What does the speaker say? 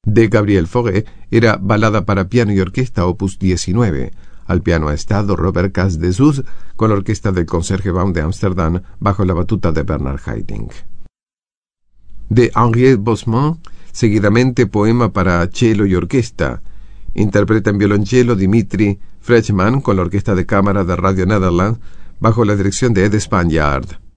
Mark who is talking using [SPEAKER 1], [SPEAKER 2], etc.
[SPEAKER 1] de Gabriel Fauré era Balada para piano y orquesta opus 19. Al piano ha estado Robert Cas-Dessous con la orquesta del Concertgebouw de Ámsterdam bajo la batuta de Bernard Haitink. De Henriette Bosman, seguidamente Poema para cello y orquesta. Interpreta en violonchelo Dimitri Frechman con la Orquesta de Cámara de Radio Netherlands bajo la dirección de Ed Spanjaard.